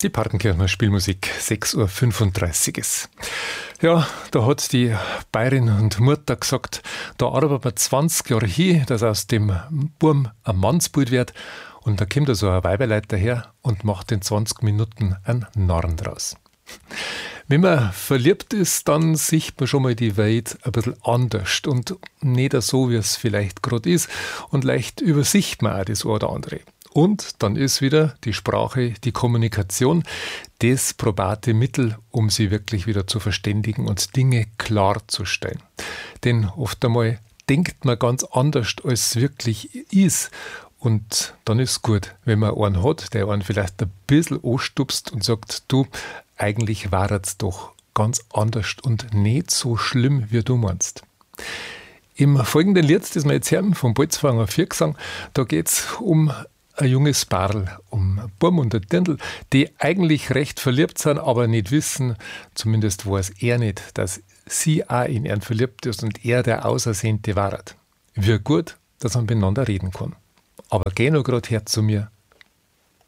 Die Partenkirchner Spielmusik, 6.35 Uhr ist. Ja, da hat die Bayerin und Mutter gesagt, da arbeitet man 20 Jahre hin, dass aus dem Burm ein Mannsbild wird. Und da kommt so ein Weiberleut daher und macht in 20 Minuten einen Narren draus. Wenn man verliebt ist, dann sieht man schon mal die Welt ein bisschen anders und nicht so, wie es vielleicht gerade ist. Und leicht übersieht man auch das eine oder andere. Und dann ist wieder die Sprache, die Kommunikation, das probate Mittel, um sie wirklich wieder zu verständigen und Dinge klarzustellen. Denn oft einmal denkt man ganz anders, als es wirklich ist. Und dann ist es gut, wenn man einen hat, der einen vielleicht ein bisschen anstupst und sagt, du, eigentlich war es doch ganz anders und nicht so schlimm, wie du meinst. Im folgenden Lied, das wir jetzt hören, vom Bolzwanger Viergesang, da geht es um ein junges Paarl, um einen Burm und ein Dirndl, die eigentlich recht verliebt sind, aber nicht wissen, zumindest weiß er nicht, dass sie auch in ihn verliebt ist und er der Ausersehnte war. Wie gut, dass man miteinander reden kann. Aber geh noch grad her zu mir,